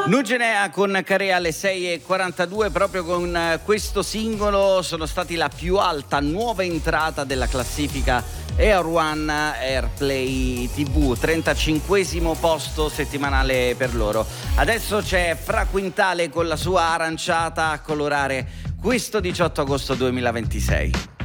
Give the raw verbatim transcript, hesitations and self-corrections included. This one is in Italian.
Nugenea con Carea alle sei e quarantadue, proprio con questo singolo sono stati la più alta nuova entrata della classifica Air One Airplay tivù, trentacinquesimo posto settimanale per loro. Adesso c'è Fra Quintale con la sua Aranciata a colorare questo diciotto agosto duemilaventisei.